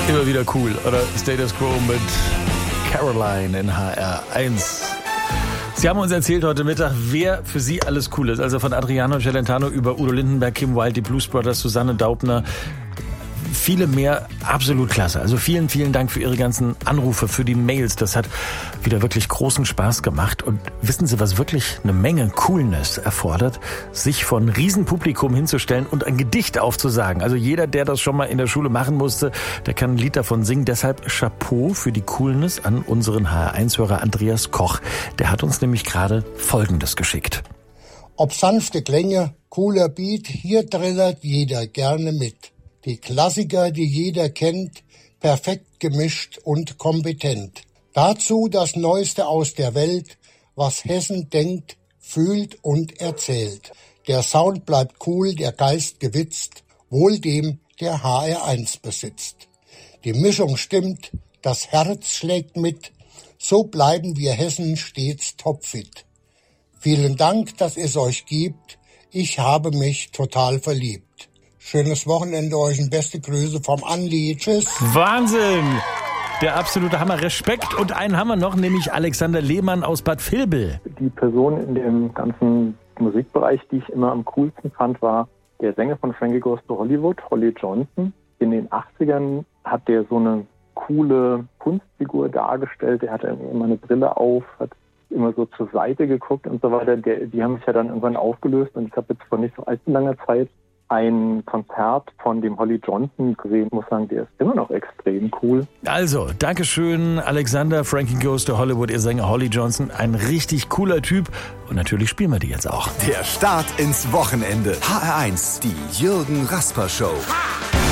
Immer wieder cool, oder? Status Quo mit Caroline in HR1. Sie haben uns erzählt heute Mittag, wer für Sie alles cool ist. Also von Adriano Celentano über Udo Lindenberg, Kim Wilde, die Blues Brothers, Susanne Daubner, viele mehr. Absolut klasse. Also vielen, vielen Dank für Ihre ganzen Anrufe, für die Mails. Das hat wieder wirklich großen Spaß gemacht. Und wissen Sie, was wirklich eine Menge Coolness erfordert? Sich vor ein Riesenpublikum hinzustellen und ein Gedicht aufzusagen. Also jeder, der das schon mal in der Schule machen musste, der kann ein Lied davon singen. Deshalb Chapeau für die Coolness an unseren HR1-Hörer Andreas Koch. Der hat uns nämlich gerade Folgendes geschickt. Ob sanfte Klänge, cooler Beat, hier trällert jeder gerne mit. Die Klassiker, die jeder kennt, perfekt gemischt und kompetent. Dazu das Neueste aus der Welt, was Hessen denkt, fühlt und erzählt. Der Sound bleibt cool, der Geist gewitzt, wohl dem, der HR1 besitzt. Die Mischung stimmt, das Herz schlägt mit, so bleiben wir Hessen stets topfit. Vielen Dank, dass es euch gibt, ich habe mich total verliebt. Schönes Wochenende euch und beste Grüße vom Andi. Tschüss. Wahnsinn! Der absolute Hammer. Respekt. Und einen haben wir noch, nämlich Alexander Lehmann aus Bad Vilbel. Die Person in dem ganzen Musikbereich, die ich immer am coolsten fand, war der Sänger von Frankie Goes to Hollywood, Holly Johnson. In den 80ern hat der so eine coole Kunstfigur dargestellt. Der hatte immer eine Brille auf, hat immer so zur Seite geguckt und so weiter. Die haben sich ja dann irgendwann aufgelöst und ich habe jetzt vor nicht so allzu langer Zeit ein Konzert von dem Holly Johnson gesehen. Ich muss sagen, der ist immer noch extrem cool. Also, Dankeschön, Alexander. Frankie Goes to Hollywood, ihr Sänger Holly Johnson. Ein richtig cooler Typ. Und natürlich spielen wir die jetzt auch. Der Start ins Wochenende. HR1, die Jürgen Rasper Show.